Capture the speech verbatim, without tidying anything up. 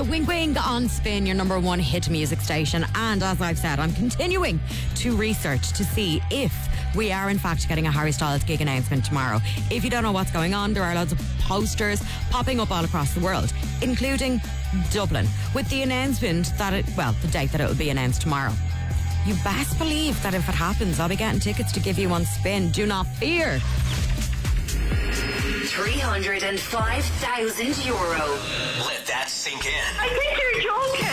Wing Wing on Spin, your number one hit music station. And as I've said, I'm continuing to research to see if we are in fact getting a Harry Styles gig announcement tomorrow. If you don't know what's going on, there are loads of posters popping up all across the world, including Dublin, with the announcement that it, well, the date that it will be announced tomorrow. You best believe that if it happens, I'll be getting tickets to give you on Spin. Do not fear. three hundred five thousand euro. Let that sink in. I think you're joking.